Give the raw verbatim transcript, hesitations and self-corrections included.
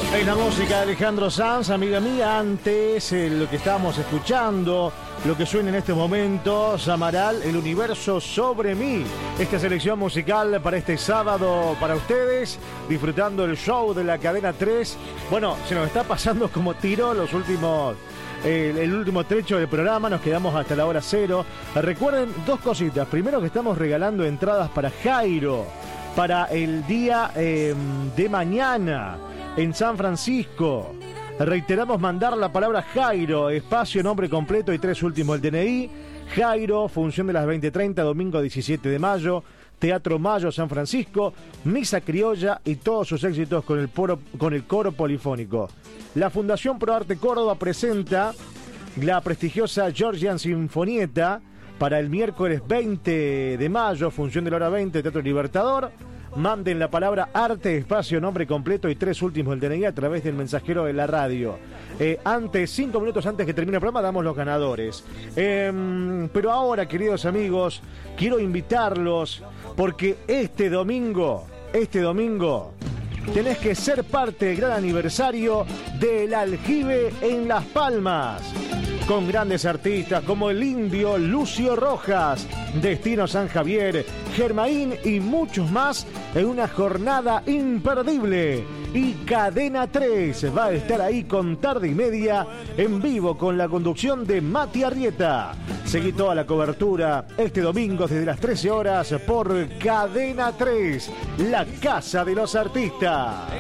Es la música de Alejandro Sanz, amiga mía. Antes, eh, lo que estábamos escuchando, lo que suena en este momento, Samaral, El Universo Sobre Mí. Esta selección musical para este sábado para ustedes, disfrutando el show de la Cadena tres. Bueno, se nos está pasando como tiro los últimos... Eh, el último trecho del programa, nos quedamos hasta la hora cero. Recuerden dos cositas. Primero, que estamos regalando entradas para Jairo para el día eh, de mañana en San Francisco. Reiteramos mandar la palabra Jairo, espacio, nombre completo y tres últimos del D N I. Jairo, función de las veinte treinta, domingo diecisiete de mayo, Teatro Mayo, San Francisco, misa criolla y todos sus éxitos con el, poro, con el coro polifónico. La Fundación Pro Arte Córdoba presenta la prestigiosa Georgian Sinfonieta para el miércoles veinte de mayo, función de la hora veinte, Teatro Libertador. Manden la palabra arte, espacio, nombre completo y tres últimos del D N I a través del mensajero de la radio. Eh, antes, cinco minutos antes que termine el programa, damos los ganadores. Eh, pero ahora, queridos amigos, quiero invitarlos porque este domingo, este domingo, tenés que ser parte del gran aniversario del Aljibe en Las Palmas. Con grandes artistas como el indio Lucio Rojas, Destino San Javier, Germain y muchos más en una jornada imperdible. Y Cadena tres va a estar ahí con Tarde y Media en vivo con la conducción de Mati Arrieta. Seguí toda la cobertura este domingo desde las trece horas por Cadena tres, la casa de los artistas.